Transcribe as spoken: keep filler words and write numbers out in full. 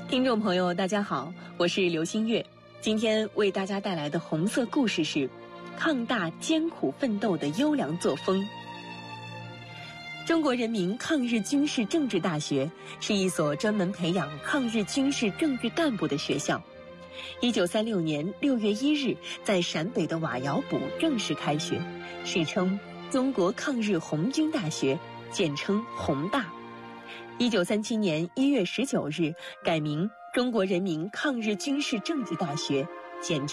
听众朋友大家好，我是刘新月，今天为大家带来的红色故事是抗大艰苦奋斗的优良作风。中国人民抗日军事政治大学是一所专门培养抗日军事政治干部的学校。一九三六年六月一日，在陕北的瓦窑堡正式开学，史称中国抗日红军大学，简称红大。一九三七年一月十九日改名中国人民抗日军事政治大学，简称